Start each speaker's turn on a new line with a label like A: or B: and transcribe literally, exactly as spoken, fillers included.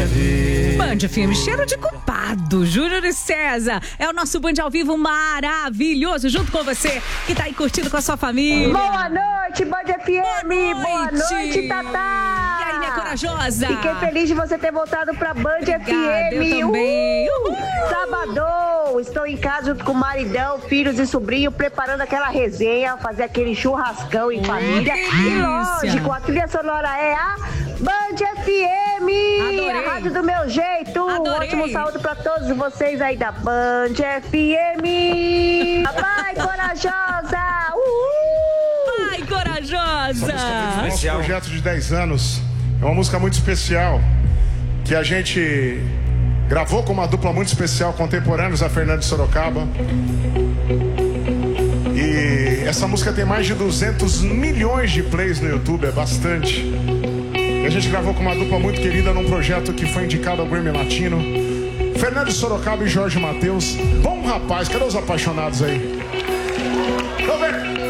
A: leve.
B: Band F M, cheiro de culpado. Júnior e César. É o nosso Band ao vivo maravilhoso, junto com você, que tá aí curtindo com a sua família.
C: Boa noite, Band F M.
B: Boa noite,
C: Boa noite, Tatá.
B: E aí, minha corajosa?
C: Fiquei feliz de você ter voltado pra Band
B: Obrigada,
C: F M.
B: eu também.
C: Uhul. Sabadão, estou em casa junto com o maridão, filhos e sobrinho, preparando aquela resenha, fazer aquele churrascão em família. E lógico, a trilha sonora é a Band F M.
B: Adorei.
C: A rádio do meu jeito.
B: Adorei.
C: Ótimo saúde pra todos vocês aí da Band F M. Vai, corajosa. Uhul.
B: Ai, corajosa.
D: Nosso projeto de dez anos é uma música muito especial que a gente gravou com uma dupla muito especial, contemporâneos a Fernando de Sorocaba. E essa música tem mais de duzentos milhões de plays no YouTube, é bastante. E a gente gravou com uma dupla muito querida num projeto que foi indicado ao Grammy Latino. Fernando de Sorocaba e Jorge Mateus. Bom rapaz, cadê os apaixonados aí? Tô vendo.